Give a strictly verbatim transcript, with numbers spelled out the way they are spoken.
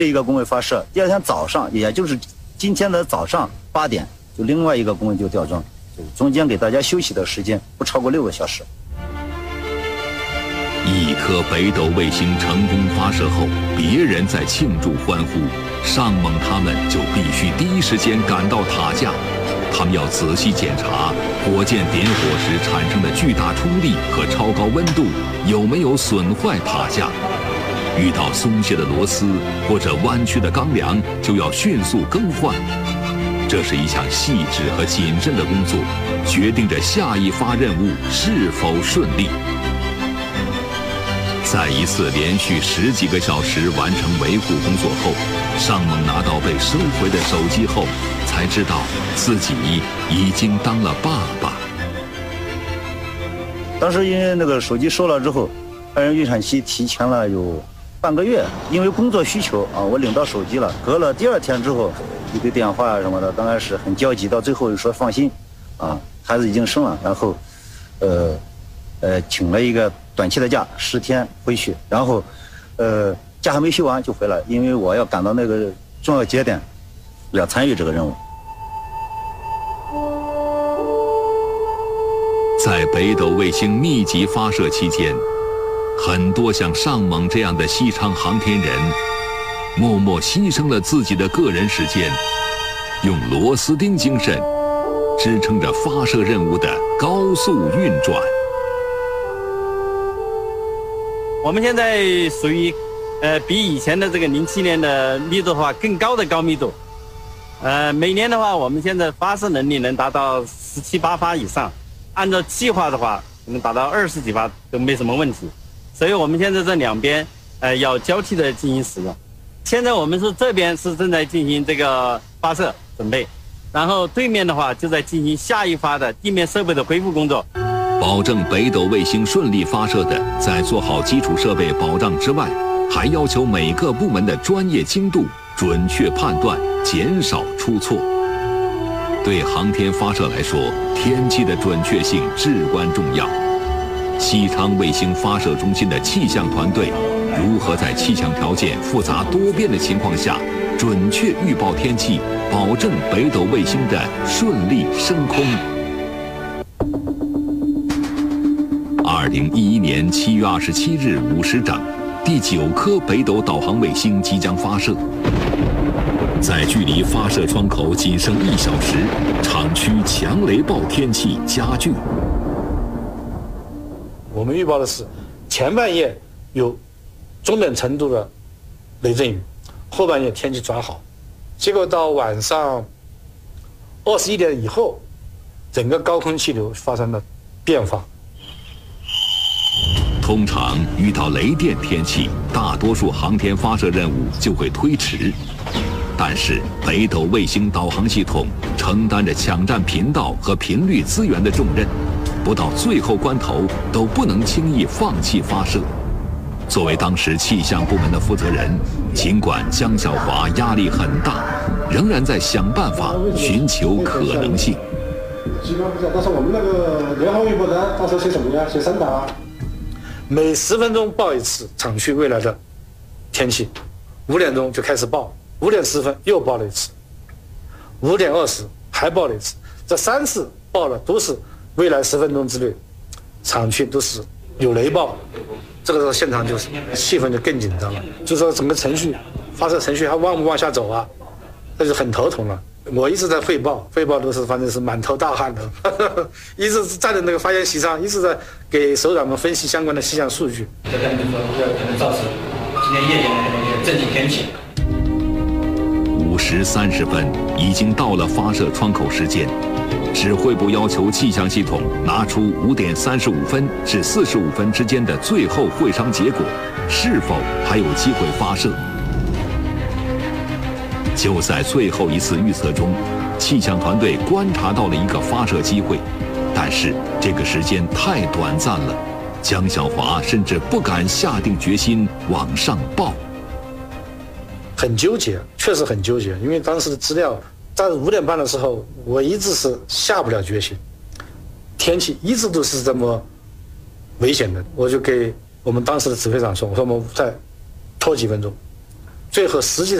这一个工位发射，第二天早上，也就是今天的早上八点，就另外一个工位就吊装，就中间给大家休息的时间不超过六个小时。 一颗北斗卫星成功发射后，别人在庆祝欢呼，上猛他们就必须第一时间赶到塔架。他们要仔细检查火箭点火时产生的巨大冲力和超高温度有没有损坏塔架。遇到松懈的螺丝或者弯曲的钢梁，就要迅速更换。这是一项细致和谨慎的工作，决定着下一发任务是否顺利。在一次连续十几个小时完成维护工作后，上猛拿到被收回的手机后，才知道自己已经当了爸爸。 当时因为那个手机收了之后，爱人预产期提前了有半个月，因为工作需求啊，我领到手机了。隔了第二天之后，一堆电话什么的，刚开始很焦急，到最后又说放心，啊，孩子已经生了，然后，呃，呃，请了一个短期的假，十天回去，然后，呃，假还没休完就回来，因为我要赶到那个重要节点，要参与这个任务。 在北斗卫星密集发射期间，很多像上猛这样的西昌航天人，默默牺牲了自己的个人时间，用螺丝钉精神支撑着发射任务的高速运转。 我们现在属于，呃，比以前的这个零七年的密度的话更高的高密度，呃，每年的话，我们现在发射能力能达到十七八发以上，按照计划的话，可能达到二十几发都没什么问题。所以我们现在这两边，呃，要交替的进行使用。现在我们是这边是正在进行这个发射准备，然后对面的话就在进行下一发的地面设备的恢复工作。 保证北斗卫星顺利发射的，在做好基础设备保障之外，还要求每个部门的专业精度、准确判断，减少出错。对航天发射来说，天气的准确性至关重要。西昌卫星发射中心的气象团队如何在气象条件复杂多变的情况下，准确预报天气，保证北斗卫星的顺利升空？二零一一年七月二十七日五时整，第九颗北斗导航卫星即将发射。在距离发射窗口仅剩一小时，厂区强雷暴天气加剧。 我们预报的是前半夜有中等程度的雷阵雨，后半夜天气转好。结果到晚上二十一点以后，整个高空气流发生了变化。 通常遇到雷电天气，大多数航天发射任务就会推迟。但是北斗卫星导航系统承担着抢占频道和频率资源的重任，不到最后关头都不能轻易放弃发射。作为当时气象部门的负责人，尽管江小华压力很大，仍然在想办法寻求可能性。 基本不知道，但是我们那个联航预报单到时候写什么呀？写三档。 每十分钟报一次厂区未来的天气，五点钟就开始报，五点十分又报了一次，五点二十还报了一次，这三次报的都是未来十分钟之内，厂区都是有雷暴，这个时候现场就是气氛就更紧张了，就说整个程序发射程序还往不往下走啊，这就很头疼了。我一直在汇报，汇报都是反正是满头大汗的，呵呵一直站在那个发言席上，一直在给首长们分析相关的气象数据。 这可能说这可能造成今天夜间的一个阵地天气。 五时三十分，已经到了发射窗口时间。指挥部要求气象系统拿出五点三十五分至四十五分之间的最后会商结果，是否还有机会发射？就在最后一次预测中，气象团队观察到了一个发射机会，但是这个时间太短暂了，江小华甚至不敢下定决心往上报。 很纠结，确实很纠结，因为当时的资料在五点半的时候，我一直是下不了决心，天气一直都是这么危险的，我就给我们当时的指挥长说，我说我们再拖几分钟， 最后实际